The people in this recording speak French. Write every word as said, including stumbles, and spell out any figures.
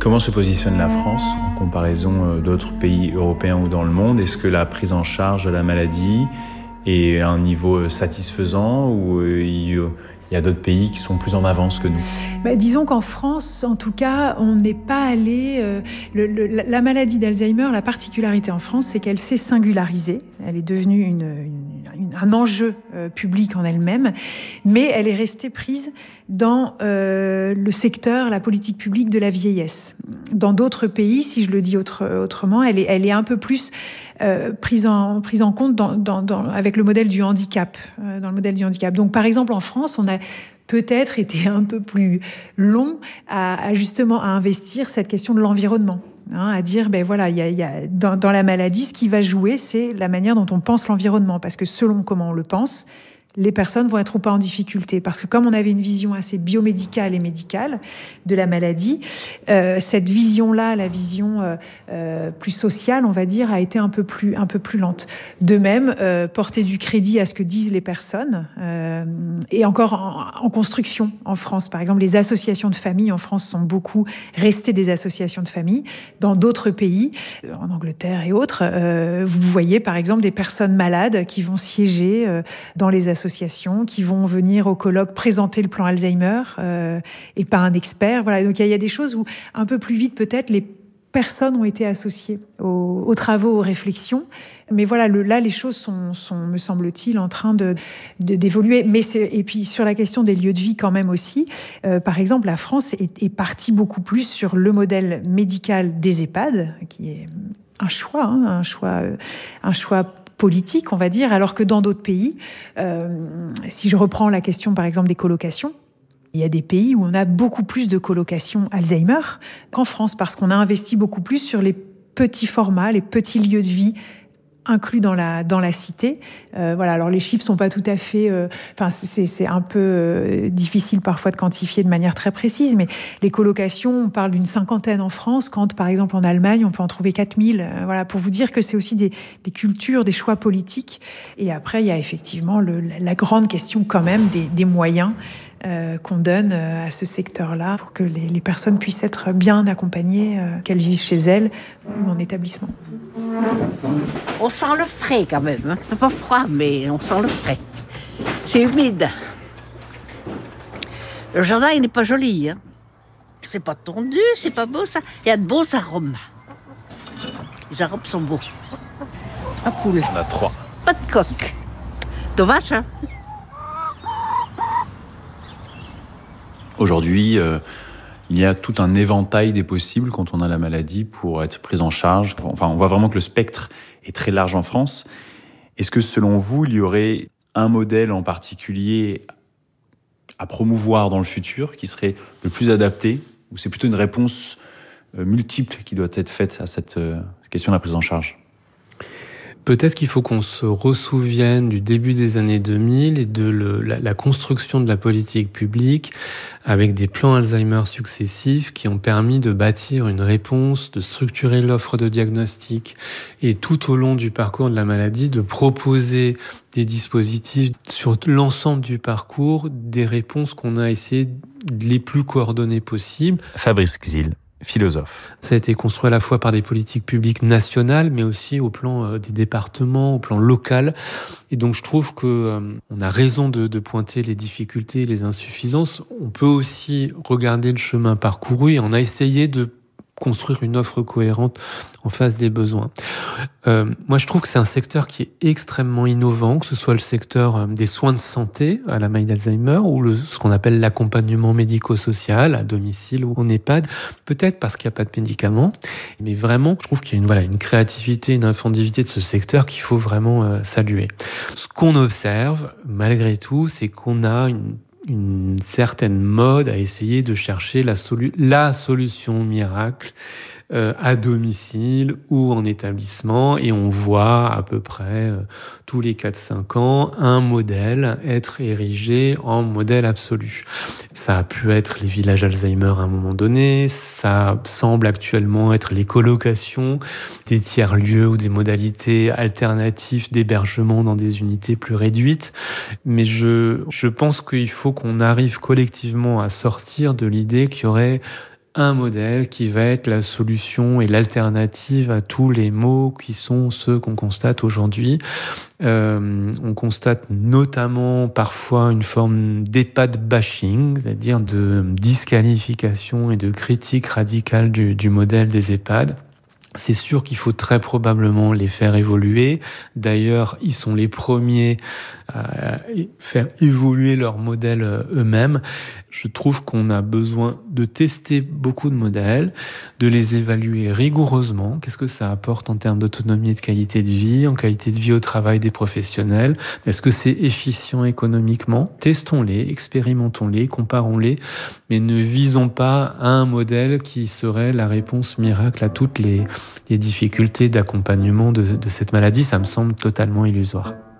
Comment se positionne la France en comparaison d'autres pays européens ou dans le monde ? Est-ce que la prise en charge de la maladie est à un niveau satisfaisant ou il y a d'autres pays qui sont plus en avance que nous ? Bah, disons qu'en France, en tout cas, on n'est pas allé... Euh, le, le, la maladie d'Alzheimer, la particularité en France, c'est qu'elle s'est singularisée. Elle est devenue une, une, une, un enjeu euh, public en elle-même, mais elle est restée prise dans euh, le secteur, la politique publique de la vieillesse. Dans d'autres pays, si je le dis autre, autrement, elle est, elle est un peu plus euh, prise, en, prise en compte dans, dans, dans, avec le modèle du handicap. Euh, dans le modèle du handicap. Donc, par exemple, en France, on a peut-être été un peu plus long à, à justement à investir cette question de l'environnement. Hein, à dire, ben voilà, y a, y a, dans, dans la maladie, ce qui va jouer, c'est la manière dont on pense l'environnement. Parce que selon comment on le pense, les personnes vont être ou pas en difficulté. Parce que comme on avait une vision assez biomédicale et médicale de la maladie, euh, cette vision-là, la vision euh, euh, plus sociale, on va dire, a été un peu plus, un peu plus lente. De même, euh, porter du crédit à ce que disent les personnes, euh, et encore en, en construction en France. Par exemple, les associations de famille en France sont beaucoup restées des associations de famille. Dans d'autres pays, en Angleterre et autres, euh, vous voyez par exemple des personnes malades qui vont siéger euh, dans les associations associations qui vont venir au colloque présenter le plan Alzheimer euh, et pas un expert. Voilà, donc il y, y a des choses où un peu plus vite peut-être les personnes ont été associées aux, aux travaux, aux réflexions. Mais voilà, le, là les choses sont, sont, me semble-t-il, en train de, de d'évoluer. Mais c'est, et puis sur la question des lieux de vie quand même aussi. Euh, par exemple, la France est, est partie beaucoup plus sur le modèle médical des EHPAD, qui est un choix, hein, un choix, un choix. politique, on va dire, alors que dans d'autres pays, euh, si je reprends la question par exemple des colocations, il y a des pays où on a beaucoup plus de colocations Alzheimer qu'en France, parce qu'on a investi beaucoup plus sur les petits formats, les petits lieux de vie inclus dans la dans la cité. Euh, voilà. Alors les chiffres sont pas tout à fait. Euh, enfin, c'est c'est un peu euh, difficile parfois de quantifier de manière très précise, mais les colocations, on parle d'une cinquantaine en France, quand par exemple en Allemagne on peut en trouver quatre mille. Euh, voilà, pour vous dire que c'est aussi des des cultures, des choix politiques. Et après, il y a effectivement le, la grande question quand même des des moyens euh, qu'on donne à ce secteur-là pour que les, les personnes puissent être bien accompagnées, euh, qu'elles vivent chez elles ou en établissement. On sent le frais quand même, hein. C'est pas froid, mais on sent le frais. C'est humide. Le jardin, il n'est pas joli, hein. C'est pas tondu, c'est pas beau, ça. Il y a de beaux arômes. Les arômes sont beaux. Un poule. On a trois. Pas de coque. Dommage, hein. Aujourd'hui, euh, il y a tout un éventail des possibles quand on a la maladie pour être prise en charge. Enfin, on voit vraiment que le spectre est très large en France. Est-ce que, selon vous, il y aurait un modèle en particulier à promouvoir dans le futur qui serait le plus adapté, ou c'est plutôt une réponse euh, multiple qui doit être faite à cette euh, question de la prise en charge ? Peut-être qu'il faut qu'on se ressouvienne du début des années deux mille et de le, la, la construction de la politique publique avec des plans Alzheimer successifs qui ont permis de bâtir une réponse, de structurer l'offre de diagnostic et tout au long du parcours de la maladie, de proposer des dispositifs sur l'ensemble du parcours, des réponses qu'on a essayé les plus coordonnées possibles. Fabrice Xil, philosophe. Ça a été construit à la fois par des politiques publiques nationales, mais aussi au plan euh, des départements, au plan local. Et donc je trouve que euh, on a raison de, de pointer les difficultés, les insuffisances. On peut aussi regarder le chemin parcouru et on a essayé de construire une offre cohérente en face des besoins. Euh, moi, je trouve que c'est un secteur qui est extrêmement innovant, que ce soit le secteur des soins de santé à la maladie d'Alzheimer ou le, ce qu'on appelle l'accompagnement médico-social à domicile ou en EHPAD, peut-être parce qu'il n'y a pas de médicaments, mais vraiment, je trouve qu'il y a une, voilà, une créativité, une inventivité de ce secteur qu'il faut vraiment euh, saluer. Ce qu'on observe, malgré tout, c'est qu'on a une une certaine mode à essayer de chercher la, solu- la solution miracle euh, à domicile ou en établissement, et on voit à peu près euh, tous les quatre cinq ans un modèle être érigé en modèle absolu. Ça a pu être les villages Alzheimer à un moment donné, ça semble actuellement être les colocations, des tiers-lieux ou des modalités alternatives d'hébergement dans des unités plus réduites. Mais je, je pense qu'il faut qu'on arrive collectivement à sortir de l'idée qu'il y aurait un modèle qui va être la solution et l'alternative à tous les maux qui sont ceux qu'on constate aujourd'hui. Euh, on constate notamment parfois une forme d'EHPAD bashing, c'est-à-dire de disqualification et de critique radicale du, du modèle des EHPAD. C'est sûr qu'il faut très probablement les faire évoluer. D'ailleurs, ils sont les premiers à faire évoluer leur modèle eux-mêmes. Je trouve qu'on a besoin de tester beaucoup de modèles, de les évaluer rigoureusement. Qu'est-ce que ça apporte en termes d'autonomie et de qualité de vie, en qualité de vie au travail des professionnels? Est-ce que c'est efficient économiquement? Testons-les, expérimentons-les, comparons-les, mais ne visons pas à un modèle qui serait la réponse miracle à toutes les, les difficultés d'accompagnement de, de cette maladie. Ça me semble totalement illusoire.